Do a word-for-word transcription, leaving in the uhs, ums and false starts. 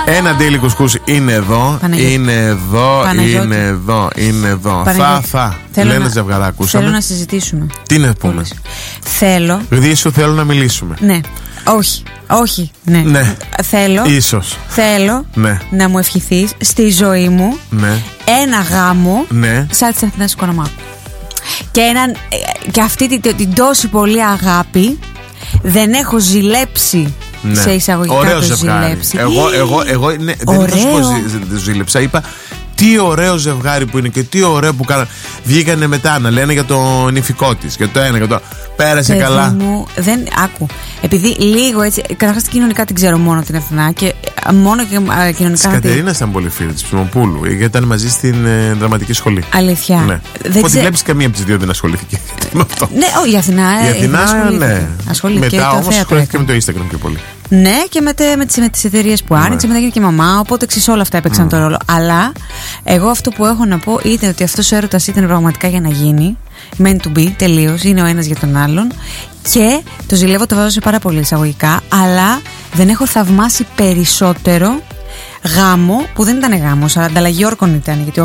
Ένα ντέιλι κουσκούς είναι εδώ. Παναγιώτη. Είναι εδώ. Παναγιώτη. Είναι εδώ. Είναι εδώ. Παναγιώτη. Θα, θα. Θέλω Λένε να, ζευγαρά, ακούσαμε. Θέλω να συζητήσουμε. Τι να πούμε. Πώς. Θέλω. Δηλαδή σου θέλω να μιλήσουμε. Ναι. Όχι. Όχι. Ναι. Ναι. Θέλω. Ίσως. Θέλω ναι. να μου ευχηθείς στη ζωή μου ναι. ένα γάμο ναι. σαν της Αθηνάς Οικονομάκου. Και, έναν, και αυτή την, την τόση πολύ αγάπη δεν έχω ζηλέψει. Ναι. Σε εισαγωγικά ωραίο το ζευγάρι. ζηλέψει. Εγώ, εγώ, εγώ ναι, δεν είπα σου πως ζήλεψα. Είπα τι ωραίο ζευγάρι που είναι και τι ωραίο που κάνανε. Βγήκανε μετά να λένε για το νηφικό της, για το ένα, για το. Πέρασε Παιδί καλά. Μου, δεν άκου. Επειδή λίγο έτσι. Καταρχάς κοινωνικά την ξέρω μόνο την Αθηνά και μόνο και α, κοινωνικά. Τη Κατερίνα ήταν πολύ φίλη τη Ψημοπούλου, γιατί ήταν μαζί στην ε, δραματική σχολή. Αλήθεια. Ναι. Οπότε ξε... βλέπει καμία από τι δύο δεν ασχολήθηκε με αυτό. Ναι, όχι, η Αθηνά. Η Αθηνά, ναι. Ασχολήθηκε. Μετά όμως ασχολήθηκε με το Instagram πιο πολύ. Ναι, και με, τε, με τις, με τις εταιρείες που άνοιξε, ναι. Μετά και μαμά. Οπότε εξής όλα αυτά έπαιξαν mm. το ρόλο. Αλλά εγώ αυτό που έχω να πω είναι ότι αυτός ο έρωτας ήταν πραγματικά για να γίνει. Meant to be, τελείως. Είναι ο ένας για τον άλλον. Και το ζηλεύω, το βάζω σε πάρα πολύ εισαγωγικά. Αλλά δεν έχω θαυμάσει περισσότερο γάμο που δεν ήταν γάμος, αλλά ανταλλαγή όρκων ήταν. Γιατί